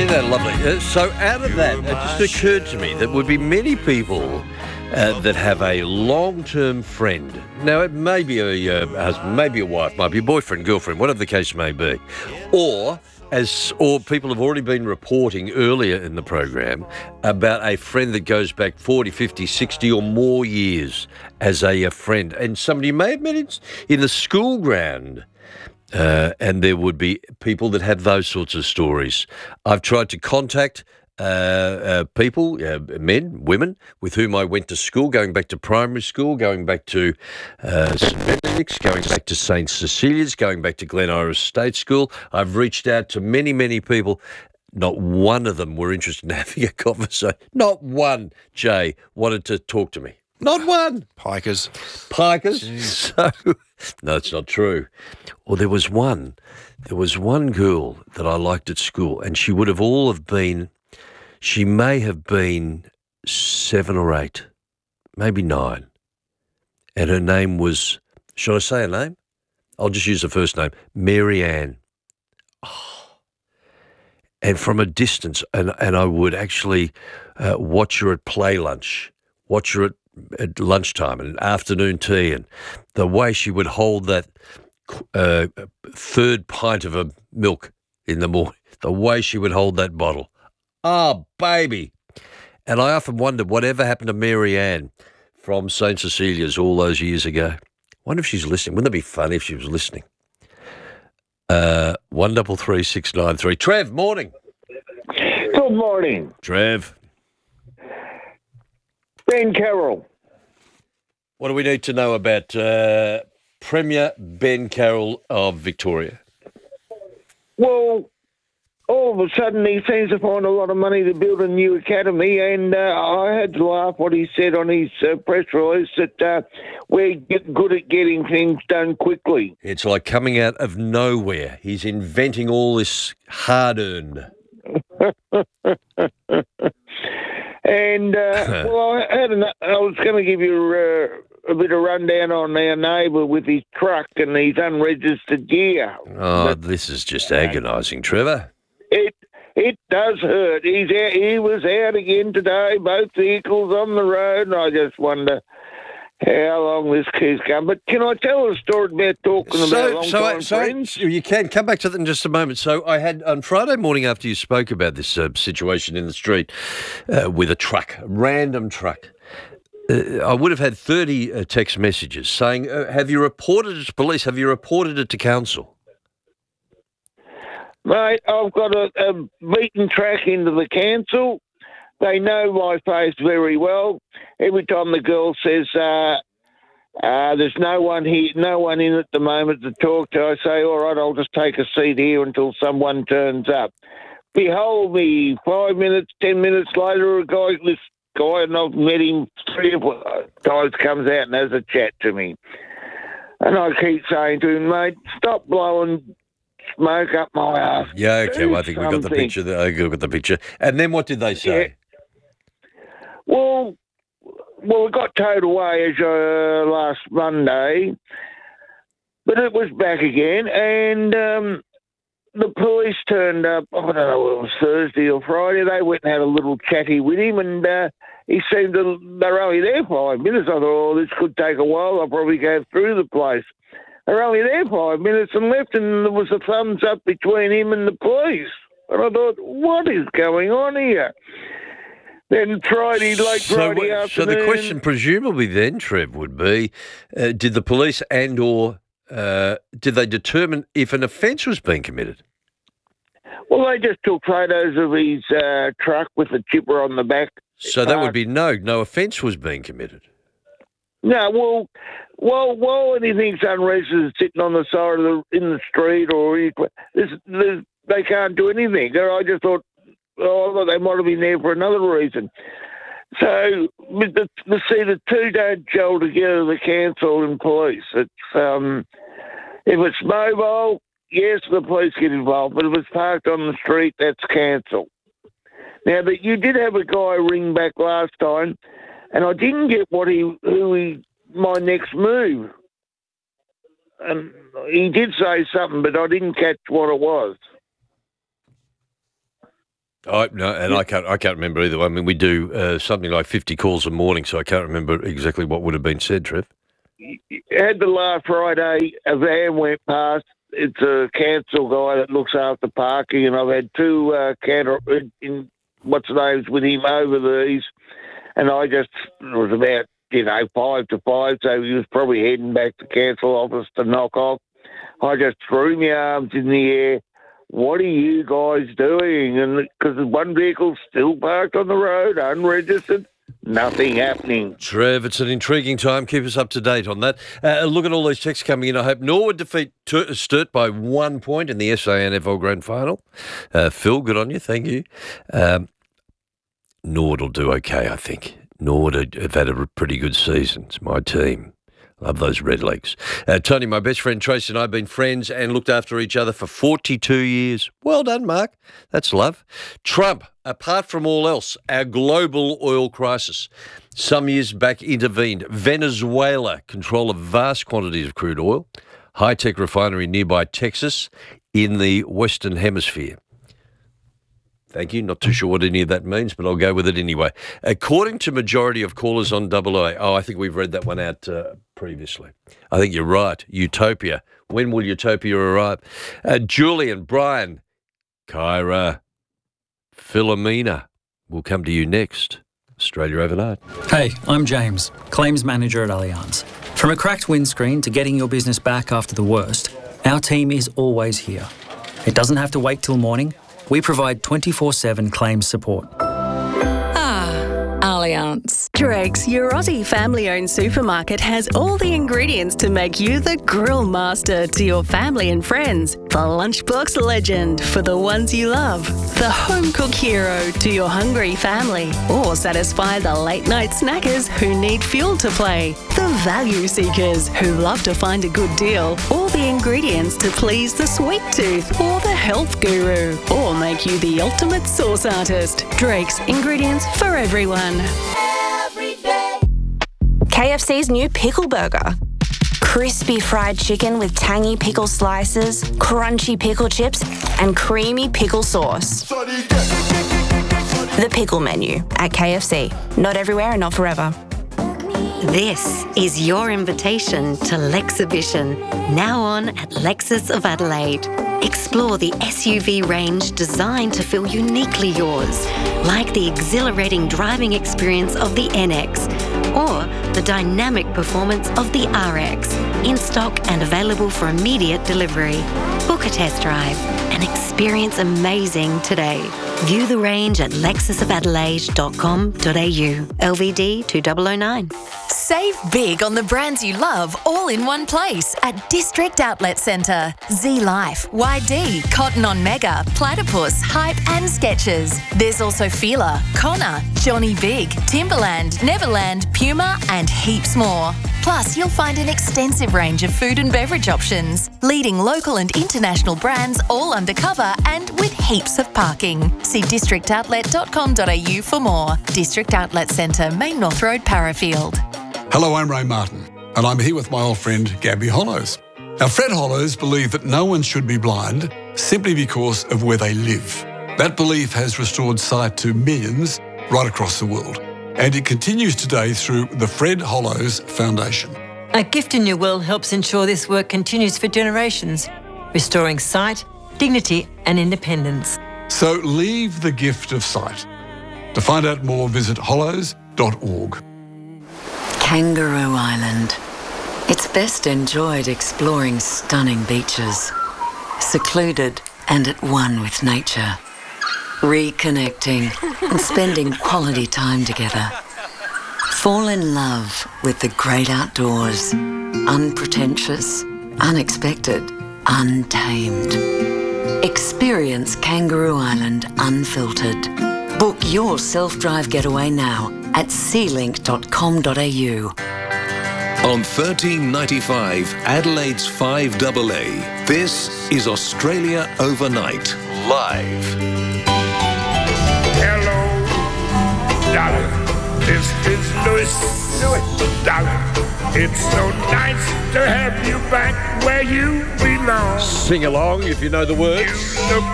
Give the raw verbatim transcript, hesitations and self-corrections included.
Isn't that lovely? Uh, so out of that, it just occurred to me that would be many people uh, that have a long-term friend. Now, it may be a uh, husband, maybe a wife, might be a boyfriend, girlfriend, whatever the case may be. Or, as or people have already been reporting earlier in the program about a friend that goes back forty, fifty, sixty or more years as a, a friend. And somebody may have met it in the school ground. Uh, and there would be people that have those sorts of stories. I've tried to contact uh, uh, people, uh, men, women, with whom I went to school, going back to primary school, going back to uh, St Benedict's, going back to Saint Cecilia's, going back to Glen Iris State School. I've reached out to many, many people. Not one of them were interested in having a conversation. Not one, Jay, wanted to talk to me. Not one. Pikers. Pikers. So, no, it's not true. Well, there was one. There was one girl that I liked at school, and she would have all have been, she may have been seven or eight, maybe nine. And her name was, should I say her name? I'll just use the first name, Mary Ann. Oh. And from a distance, and, and I would actually uh, watch her at play lunch, watch her at at lunchtime and afternoon tea, and the way she would hold that uh, third pint of a milk in the morning, the way she would hold that bottle. Oh, baby. And I often wondered whatever happened to Mary Ann from Saint Cecilia's all those years ago. I wonder if she's listening. Wouldn't it be funny if she was listening? Uh, one double three six nine three. Trev, morning. Good morning. Trev. Ben Carroll. What do we need to know about uh, Premier Ben Carroll of Victoria? Well, all of a sudden he seems to find a lot of money to build a new academy, and uh, I had to laugh what he said on his uh, press release that uh, we're get good at getting things done quickly. It's like coming out of nowhere. He's inventing all this hard-earned. And, uh, well, I, had an, I was going to give you uh, a bit of rundown on our neighbour with his truck and his unregistered gear. Oh, but, this is just agonising, Trevor. It it does hurt. He's out, he was out again today, both vehicles on the road, and I just wonder how long this keeps going. But can I tell a story about talking So, about long-time so, so friends? you can come back to that in just a moment. So I had on Friday morning after you spoke about this uh, situation in the street uh, with a truck, a random truck. Uh, I would have had thirty uh, text messages saying, uh, have you reported it to police? Have you reported it to council? Mate, I've got a, a beaten track into the council. They know my face very well. Every time the girl says, uh, uh, there's no one here, no one in at the moment to talk to, I say, all right, I'll just take a seat here until someone turns up. Behold me, five minutes, ten minutes later, a guy, this guy, and I've met him three or four times, comes out and has a chat to me. And I keep saying to him, mate, stop blowing smoke up my ass. Yeah, okay, Do well, I think we got the something. picture. There. I got the picture. And then what did they say? Yeah. Well, well, it got towed away as uh, last Monday, but it was back again, and um, the police turned up. I don't know, it was Thursday or Friday. They went and had a little chatty with him, and uh, he seemed to. They were only there five minutes. I thought, oh, this could take a while. I'll probably go through the place. They were only there five minutes and left, and there was a thumbs up between him and the police. And I thought, what is going on here? Then Friday, late So, Friday what- so afternoon. the question presumably then, Trev, would be, uh, did the police and or uh, did they determine if an offence was being committed? Well, they just took photos of his uh, truck with the chipper on the back. So that Uh, would be no, no offence was being committed. No, well, well, while anything's unregistered sitting on the side of the in the street or this, this, they can't do anything. I just thought, oh, I thought they might have been there for another reason. So, but the, the, see, the two don't gel together, the council and police. It's um, if it's mobile, yes, the police get involved, but if it's parked on the street, that's council. Now, that you did have a guy ring back last time, and I didn't get what he, who he, my next move. And he did say something, but I didn't catch what it was. I no, and I can't. I can't remember either. I mean, we do uh, something like fifty calls a morning, so I can't remember exactly what would have been said, Trev. Had the last Friday, a van went past. It's a council guy that looks after parking, and I've had two uh, counter in what's the names with him over these, and I just it was about you know five to five, so he was probably heading back to council office to knock off. I just threw my arms in the air. What are you guys doing? And because one vehicle's still parked on the road, unregistered, nothing happening. Trev, it's an intriguing time. Keep us up to date on that. Uh, look at all these texts coming in. I hope Norwood defeat T- Sturt by one point in the S A N F L Grand Final. Uh, Phil, good on you. Thank you. Um, Norwood will do okay, I think. Norwood have had a pretty good season. It's my team. Love those Redlegs. Uh, Tony, my best friend Tracy and I have been friends and looked after each other for forty-two years. Well done, Mark. That's love. Trump, apart from all else, our global oil crisis. Some years back intervened. Venezuela, control of vast quantities of crude oil. High-tech refinery nearby Texas in the Western Hemisphere. Thank you. Not too sure what any of that means, but I'll go with it anyway. According to majority of callers on double A, oh, I think we've read that one out uh, previously. I think you're right. Utopia. When will Utopia arrive? Uh, Julian, Brian, Kyra, Philomena. We'll come to you next. Australia Overnight. Hey, I'm James, Claims Manager at Allianz. From a cracked windscreen to getting your business back after the worst, our team is always here. It doesn't have to wait till morning. We provide twenty-four seven claims support. Ah, Allianz. Drake's, your Aussie family-owned supermarket, has all the ingredients to make you the grill master to your family and friends. The lunchbox legend for the ones you love. The home-cook hero to your hungry family. Or satisfy the late-night snackers who need fuel to play. The value seekers who love to find a good deal. All the ingredients to please the sweet tooth or the health guru. Or make you the ultimate sauce artist. Drake's, ingredients for everyone. K F C's new pickle burger. Crispy fried chicken with tangy pickle slices, crunchy pickle chips, and creamy pickle sauce. The pickle menu at K F C. Not everywhere and not forever. This is your invitation to Lexhibition, now on at Lexus of Adelaide. Explore the S U V range designed to feel uniquely yours, like the exhilarating driving experience of the N X or the dynamic performance of the R X, in stock and available for immediate delivery. Book a test drive and experience amazing today. View the range at lexus of adelaide dot com dot a u. L V D two thousand nine. Save big on the brands you love all in one place at District Outlet Centre. Z-Life, Y D, Cotton On Mega, Platypus, Hype and Skechers. There's also Fila, Connor, Johnny Big, Timberland, Neverland, Puma and heaps more. Plus, you'll find an extensive range of food and beverage options, leading local and international brands all undercover and with heaps of parking. See district outlet dot com dot a u for more. District Outlet Centre, Main North Road, Parafield. Hello, I'm Ray Martin, and I'm here with my old friend Gabby Hollows. Now, Fred Hollows believe that no one should be blind simply because of where they live. That belief has restored sight to millions right across the world, and it continues today through the Fred Hollows Foundation. A Gift in Your Will helps ensure this work continues for generations, restoring sight, dignity and independence. So leave the gift of sight. To find out more, visit hollows dot org. Kangaroo Island. It's best enjoyed exploring stunning beaches, secluded and at one with nature, reconnecting and spending quality time together. Fall in love with the great outdoors, unpretentious, unexpected, untamed. Experience Kangaroo Island unfiltered. Book your self-drive getaway now at sea link dot com dot a u. On thirteen ninety-five, Adelaide's five A A, this is Australia Overnight, live. Hello, darling, this is Louis. Louis, darling, it's so nice to have you back where you belong. Sing along if you know the words. You look